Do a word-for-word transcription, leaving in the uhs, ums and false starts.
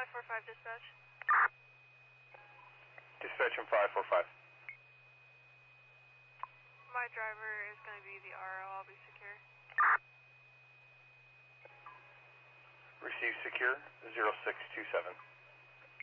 five four five dispatch. Dispatch from five four five. My driver is going to be the R O. I'll be secure. Receive secure, zero six two seven.